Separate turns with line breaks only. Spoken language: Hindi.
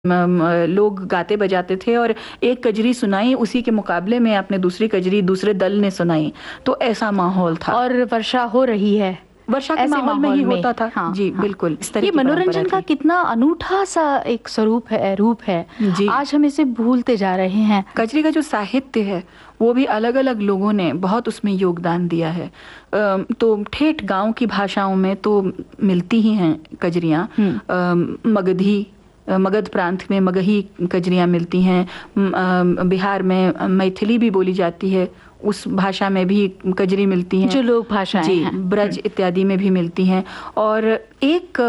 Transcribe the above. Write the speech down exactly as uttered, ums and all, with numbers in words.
म म लोग गाते बजाते थे और एक कजरी सुनाई, उसी के मुकाबले में आपने दूसरी कजरी दूसरे दल ने सुनाई, तो ऐसा माहौल था।
और वर्षा हो रही है,
वर्षा के
ऐसे
माहौल में ही
में
होता था।
हाँ,
जी,
हाँ।
बिल्कुल, इस तरह
ये
की
मनोरंजन
परंपरा
का
थी।
कितना अनूठा-सा एक स्वरूप है, रूप है।
जी।
आज हम इसे भूलते जा रहे हैं।
कजरी का जो साहित्य है, वो भी अलग-अलग लोगों ने बहुत उसमें योगदान दिया है। अ, तो ठेठ गाँव की भाषाओं में तो मिलती ही हैं कजरियाँ।
हुँ।
अ, मगधी अ, मगध प्रांत में मगही कजरियाँ मिलती हैं। उम, अ, बिहार में मैथिली भी बोली जाती है, उस भाषा में भी कजरी मिलती हैं।
जो लोक भाषाएँ
जी,
हैं।
ब्रज
हुँ।
इत्यादि में भी मिलती हैं और एक